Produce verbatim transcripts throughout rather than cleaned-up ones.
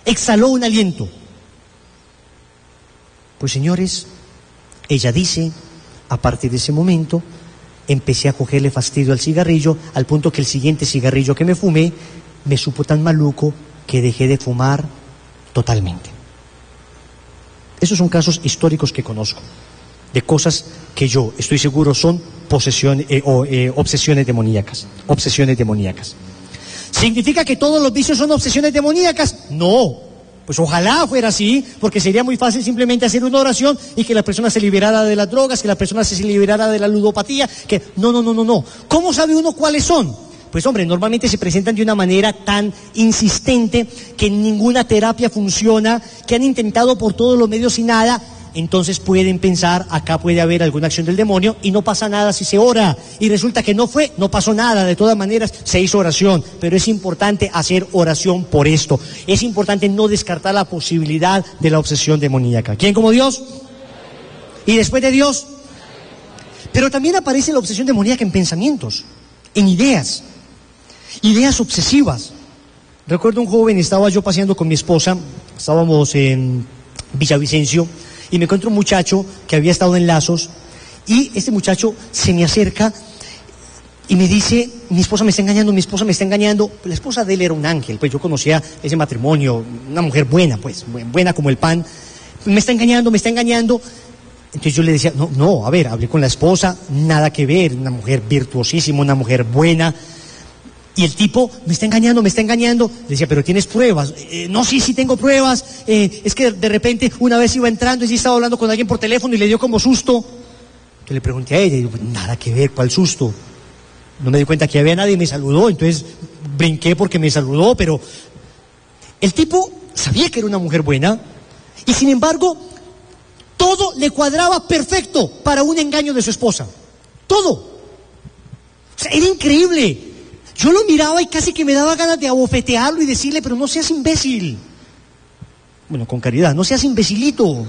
exhaló un aliento. Pues señores, ella dice, a partir de ese momento, empecé a cogerle fastidio al cigarrillo, al punto que el siguiente cigarrillo que me fumé, me supo tan maluco que dejé de fumar totalmente. Esos son casos históricos que conozco, de cosas que yo estoy seguro son posesiones, eh, o, eh, obsesiones demoníacas, obsesiones demoníacas. ¿Significa que todos los vicios son obsesiones demoníacas? No, pues ojalá fuera así, porque sería muy fácil simplemente hacer una oración y que la persona se liberara de las drogas, que la persona se liberara de la ludopatía, que no, no, no, no, no. ¿Cómo sabe uno cuáles son? Pues hombre, normalmente se presentan de una manera tan insistente que ninguna terapia funciona, que han intentado por todos los medios y nada. Entonces pueden pensar, acá puede haber alguna acción del demonio y no pasa nada si se ora. Y resulta que no fue, no pasó nada, de todas maneras se hizo oración. Pero es importante hacer oración por esto. Es importante no descartar la posibilidad de la obsesión demoníaca. ¿Quién como Dios? ¿Y después de Dios? Pero también aparece la obsesión demoníaca en pensamientos, en ideas, ideas obsesivas. Recuerdo un joven, estaba yo paseando con mi esposa, estábamos en Villavicencio, y me encuentro un muchacho que había estado en Lazos, y este muchacho se me acerca y me dice, mi esposa me está engañando, mi esposa me está engañando. La esposa de él era un ángel, pues yo conocía ese matrimonio, una mujer buena, pues, buena como el pan. Me está engañando, me está engañando. Entonces yo le decía, no, no, a ver, hablé con la esposa, nada que ver, una mujer virtuosísima, una mujer buena. Y el tipo, me está engañando, me está engañando. Le decía, pero ¿tienes pruebas? Eh, no, sí, sí tengo pruebas. Eh, es que de repente una vez iba entrando y sí estaba hablando con alguien por teléfono y le dio como susto. Yo le pregunté a ella y digo, nada que ver, ¿cuál susto? No me di cuenta que había nadie y me saludó, entonces brinqué porque me saludó, pero el tipo sabía que era una mujer buena y sin embargo todo le cuadraba perfecto para un engaño de su esposa. Todo. O sea, era increíble. Yo lo miraba y casi que me daba ganas de abofetearlo y decirle, pero no seas imbécil. Bueno, con caridad, no seas imbecilito.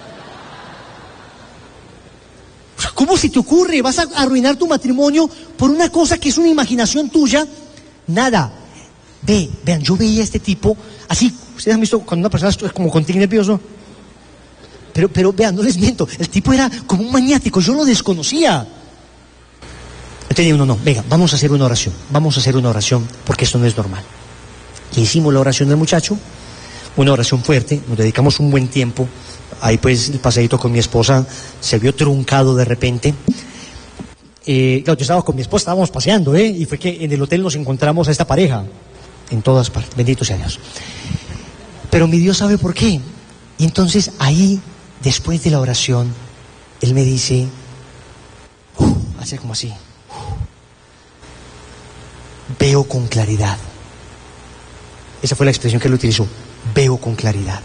¿Cómo se te ocurre? ¿Vas a arruinar tu matrimonio por una cosa que es una imaginación tuya? Nada. Ve, vean, yo veía a este tipo así. ¿Ustedes han visto cuando una persona es como con tic nervioso? Pero, pero vean, no les miento. El tipo era como un maniático, yo lo desconocía. Entonces uno, no, venga, vamos a hacer una oración, vamos a hacer una oración, porque esto no es normal. Y hicimos la oración del muchacho, una oración fuerte, nos dedicamos un buen tiempo, ahí pues el paseíto con mi esposa se vio truncado de repente. Eh, claro, yo estaba con mi esposa, estábamos paseando, ¿eh? Y fue que en el hotel nos encontramos a esta pareja, en todas partes, bendito sea Dios. Pero mi Dios sabe por qué. Y entonces ahí, después de la oración, él me dice, uh, hace como así. Veo con claridad. Esa fue la expresión que él utilizó. Veo con claridad.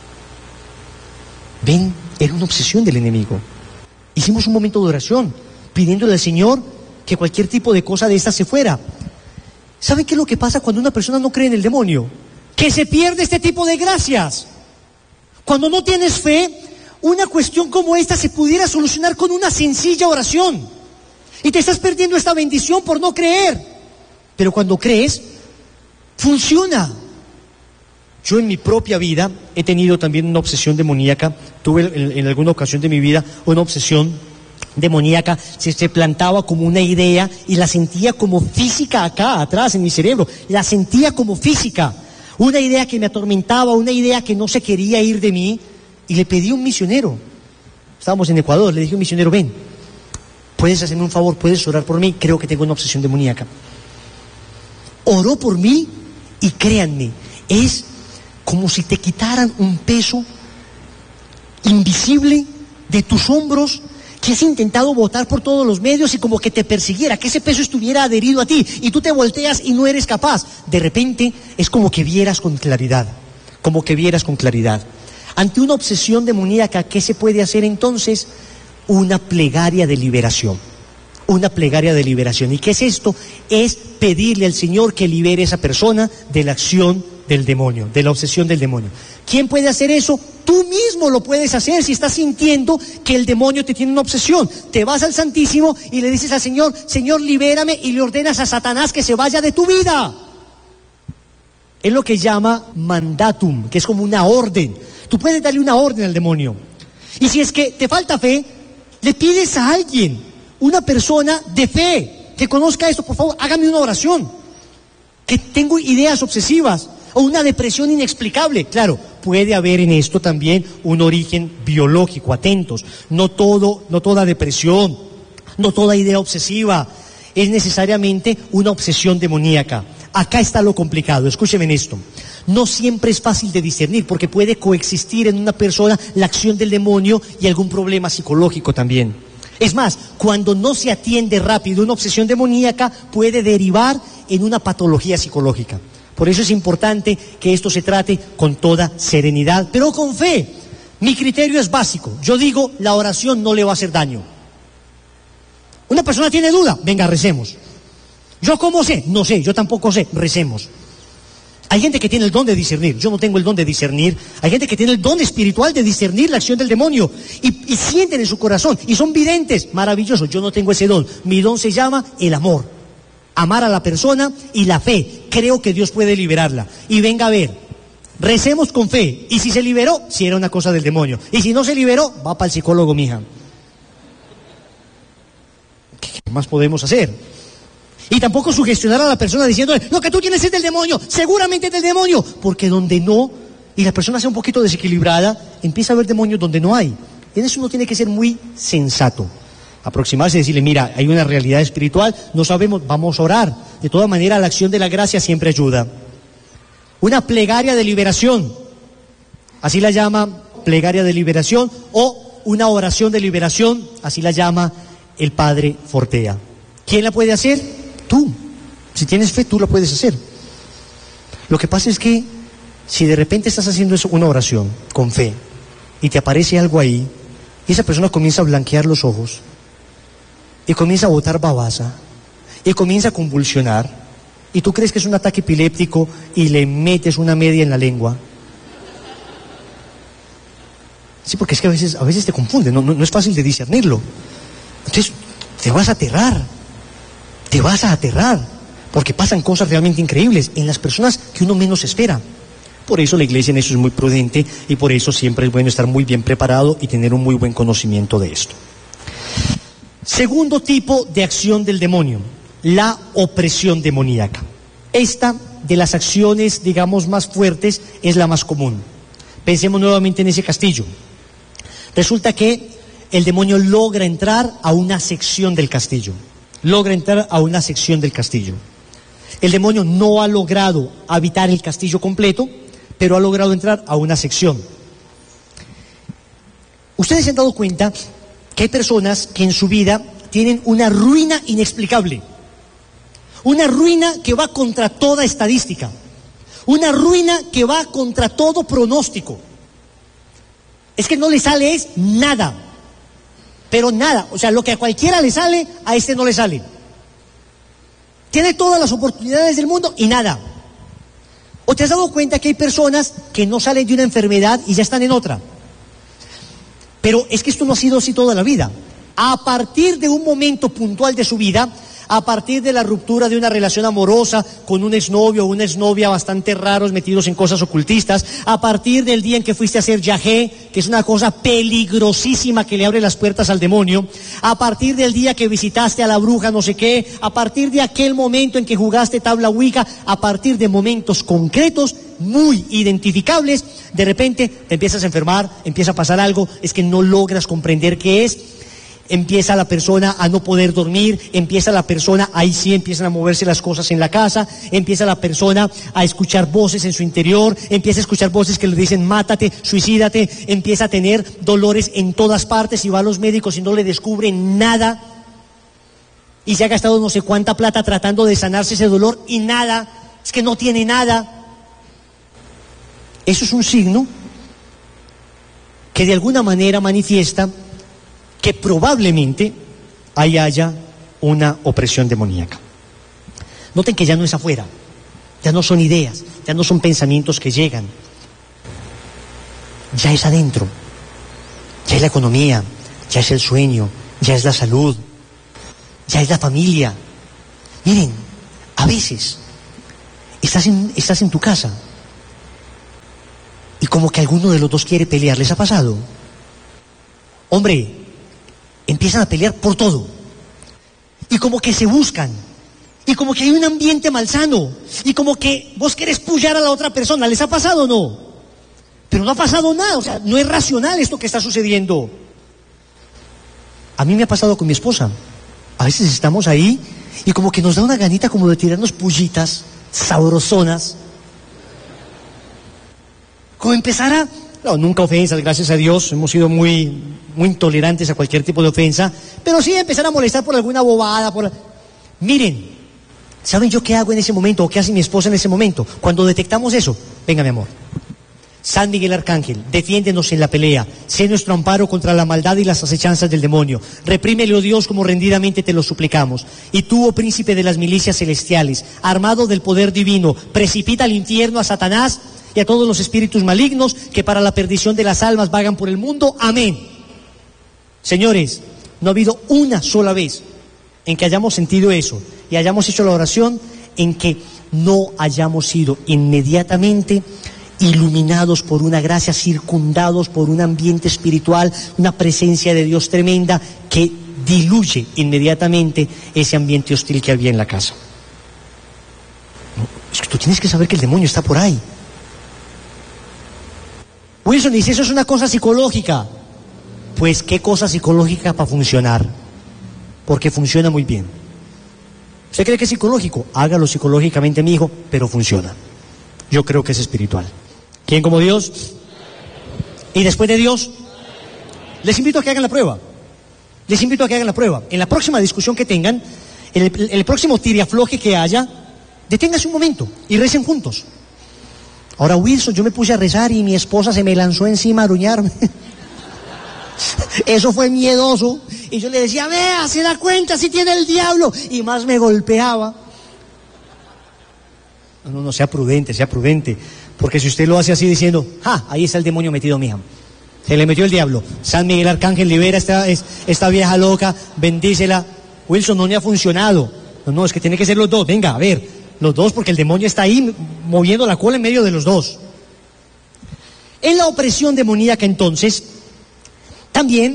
Ven, era una obsesión del enemigo. Hicimos un momento de oración, pidiéndole al Señor que cualquier tipo de cosa de esta se fuera. ¿Saben qué es lo que pasa cuando una persona no cree en el demonio? Que se pierde este tipo de gracias. Cuando no tienes fe, una cuestión como esta se pudiera solucionar con una sencilla oración. Y te estás perdiendo esta bendición por no creer. Pero cuando crees, funciona. Yo en mi propia vida he tenido también una obsesión demoníaca. Tuve en, en alguna ocasión de mi vida una obsesión demoníaca. Se, se plantaba como una idea y la sentía como física acá, atrás en mi cerebro. La sentía como física. Una idea que me atormentaba, una idea que no se quería ir de mí. Y le pedí a un misionero. Estábamos en Ecuador, le dije a un misionero, ven, ¿puedes hacerme un favor? ¿Puedes orar por mí? Creo que tengo una obsesión demoníaca. Oró por mí y créanme, es como si te quitaran un peso invisible de tus hombros que has intentado botar por todos los medios y como que te persiguiera, que ese peso estuviera adherido a ti y tú te volteas y no eres capaz. De repente es como que vieras con claridad, como que vieras con claridad. Ante una obsesión demoníaca, ¿qué se puede hacer entonces? Una plegaria de liberación. Una plegaria de liberación. ¿Y qué es esto? Es pedirle al Señor que libere a esa persona de la acción del demonio, de la obsesión del demonio. ¿Quién puede hacer eso? Tú mismo lo puedes hacer si estás sintiendo que el demonio te tiene una obsesión. Te vas al Santísimo y le dices al Señor, Señor, libérame, y le ordenas a Satanás que se vaya de tu vida. Es lo que llama mandatum, que es como una orden. Tú puedes darle una orden al demonio. Y si es que te falta fe, le pides a alguien, una persona de fe, que conozca esto. Por favor, hágame una oración. Que tengo ideas obsesivas o una depresión inexplicable. Claro, puede haber en esto también un origen biológico. Atentos. No todo, no toda depresión, no toda idea obsesiva es necesariamente una obsesión demoníaca. Acá está lo complicado, escúcheme en esto. No siempre es fácil de discernir porque puede coexistir en una persona la acción del demonio y algún problema psicológico también. Es más, cuando no se atiende rápido una obsesión demoníaca puede derivar en una patología psicológica. Por eso es importante que esto se trate con toda serenidad, pero con fe. Mi criterio es básico. Yo digo, la oración no le va a hacer daño. Una persona tiene duda, venga, recemos. ¿Yo cómo sé? No sé, yo tampoco sé, recemos. Hay gente que tiene el don de discernir, yo no tengo el don de discernir. Hay gente que tiene el don espiritual de discernir la acción del demonio y, y sienten en su corazón y son videntes, maravilloso. Yo no tengo ese don, mi don se llama el amor. Amar a la persona y la fe, creo que Dios puede liberarla. Y venga a ver, recemos con fe, y si se liberó, si era una cosa del demonio, y si no se liberó, va para el psicólogo, mija. ¿Qué más podemos hacer? Y tampoco sugestionar a la persona diciéndole, lo que tú tienes es del demonio, seguramente es del demonio, porque donde no, y la persona sea un poquito desequilibrada, empieza a haber demonios donde no hay. En eso uno tiene que ser muy sensato, aproximarse y decirle, mira, hay una realidad espiritual, no sabemos, vamos a orar. De toda manera, la acción de la gracia siempre ayuda. Una plegaria de liberación, así la llama plegaria de liberación, o una oración de liberación, así la llama el Padre Fortea. ¿Quién la puede hacer? Tú. Si tienes fe, tú la puedes hacer. Lo que pasa es que si de repente estás haciendo eso, una oración con fe y te aparece algo ahí y esa persona comienza a blanquear los ojos y comienza a botar babasa y comienza a convulsionar y tú crees que es un ataque epiléptico y le metes una media en la lengua. Sí, porque es que a veces, a veces te confunde, no, no, no es fácil de discernirlo. Entonces te vas a aterrar. Te vas a aterrar, porque pasan cosas realmente increíbles en las personas que uno menos espera. Por eso la iglesia en eso es muy prudente y por eso siempre es bueno estar muy bien preparado y tener un muy buen conocimiento de esto. Segundo tipo de acción del demonio, la opresión demoníaca. Esta, de las acciones, digamos, más fuertes, es la más común. Pensemos nuevamente en ese castillo. Resulta que el demonio logra entrar a una sección del castillo. logra entrar a una sección del castillo. El demonio no ha logrado habitar el castillo completo, pero ha logrado entrar a una sección. Ustedes se han dado cuenta que hay personas que en su vida tienen una ruina inexplicable, una ruina que va contra toda estadística, una ruina que va contra todo pronóstico. Es que no le sale es nada, pero nada, o sea, lo que a cualquiera le sale, a este no le sale. Tiene todas las oportunidades del mundo y nada. ¿O te has dado cuenta que hay personas que no salen de una enfermedad y ya están en otra? Pero es que esto no ha sido así toda la vida. A partir de un momento puntual de su vida, a partir de la ruptura de una relación amorosa con un exnovio o una exnovia bastante raros metidos en cosas ocultistas, a partir del día en que fuiste a hacer yagé, que es una cosa peligrosísima que le abre las puertas al demonio, a partir del día que visitaste a la bruja no sé qué, a partir de aquel momento en que jugaste tabla ouija, a partir de momentos concretos, muy identificables, de repente te empiezas a enfermar, empieza a pasar algo, es que no logras comprender qué es. Empieza la persona a no poder dormir, empieza la persona, ahí sí empiezan a moverse las cosas en la casa, empieza la persona a escuchar voces en su interior, empieza a escuchar voces que le dicen mátate, suicídate, empieza a tener dolores en todas partes y va a los médicos y no le descubren nada y se ha gastado no sé cuánta plata tratando de sanarse ese dolor y nada, es que no tiene nada. Eso es un signo que de alguna manera manifiesta que probablemente ahí haya una opresión demoníaca. Noten que ya no es afuera, ya no son ideas, ya no son pensamientos que llegan, ya es adentro, ya es la economía, ya es el sueño, ya es la salud, ya es la familia. Miren, a veces estás en, estás en tu casa y como que alguno de los dos quiere pelear. ¿Les ha pasado? Hombre, empiezan a pelear por todo y como que se buscan y como que hay un ambiente malsano y como que vos querés pullar a la otra persona. ¿Les ha pasado o no? Pero no ha pasado nada, o sea, no es racional esto que está sucediendo. A mí me ha pasado con mi esposa. A veces estamos ahí y como que nos da una ganita como de tirarnos pullitas sabrosonas. Como empezar a... No, nunca ofensas, gracias a Dios, hemos sido muy, muy intolerantes a cualquier tipo de ofensa, pero sí empezar a molestar por alguna bobada, por... Miren, ¿saben yo qué hago en ese momento o qué hace mi esposa en ese momento? Cuando detectamos eso, venga mi amor, San Miguel Arcángel, defiéndenos en la pelea, sé nuestro amparo contra la maldad y las acechanzas del demonio, reprímele, oh Dios, como rendidamente te lo suplicamos, y tú, oh príncipe de las milicias celestiales, armado del poder divino, precipita al infierno a Satanás y a todos los espíritus malignos que para la perdición de las almas vagan por el mundo, amén. Señores, no ha habido una sola vez en que hayamos sentido eso y hayamos hecho la oración en que no hayamos sido inmediatamente iluminados por una gracia, circundados por un ambiente espiritual, una presencia de Dios tremenda que diluye inmediatamente ese ambiente hostil que había en la casa. No, es que tú tienes que saber que el demonio está por ahí. Wilson dice, eso es una cosa psicológica. Pues, ¿qué cosa psicológica para funcionar? Porque funciona muy bien. ¿Usted cree que es psicológico? Hágalo psicológicamente, mi hijo, pero funciona. Yo creo que es espiritual. ¿Quién como Dios? ¿Y después de Dios? Les invito a que hagan la prueba. Les invito a que hagan la prueba. En la próxima discusión que tengan, en el, el próximo tiriafloje que haya, deténganse un momento y recen juntos. Ahora, Wilson, yo me puse a rezar y mi esposa se me lanzó encima a aruñarme. Eso fue miedoso. Y yo le decía, vea, se da cuenta, si tiene el diablo. Y más me golpeaba. No, no, no, sea prudente, sea prudente. Porque si usted lo hace así diciendo, ¡ja! Ahí está el demonio metido, mija. Se le metió el diablo. San Miguel Arcángel, libera esta, esta vieja loca, bendícela. Wilson, no le ha funcionado. No, no, es que tiene que ser los dos. Venga, a ver, los dos, porque el demonio está ahí moviendo la cola en medio de los dos. En la opresión demoníaca, entonces, también,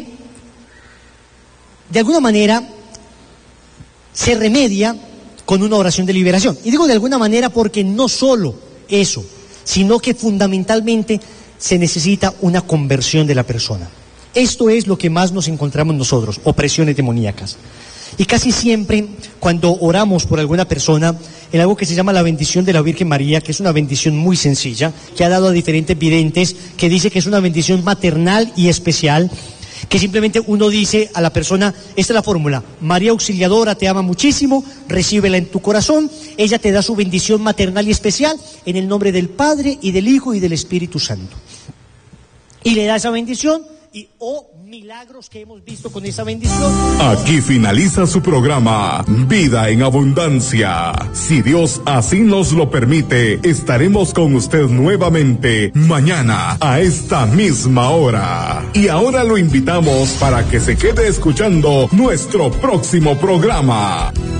de alguna manera, se remedia con una oración de liberación. Y digo de alguna manera porque no solo eso, sino que fundamentalmente se necesita una conversión de la persona. Esto es lo que más nos encontramos nosotros, opresiones demoníacas. Y casi siempre, cuando oramos por alguna persona, en algo que se llama la bendición de la Virgen María, que es una bendición muy sencilla, que ha dado a diferentes videntes, que dice que es una bendición maternal y especial, que simplemente uno dice a la persona, esta es la fórmula, María Auxiliadora te ama muchísimo, recíbela en tu corazón, ella te da su bendición maternal y especial, en el nombre del Padre y del Hijo y del Espíritu Santo. Y le da esa bendición, y oh milagros que hemos visto con esa bendición. Aquí finaliza su programa Vida en Abundancia. Si Dios así nos lo permite, estaremos con usted nuevamente mañana a esta misma hora. Y ahora lo invitamos para que se quede escuchando nuestro próximo programa.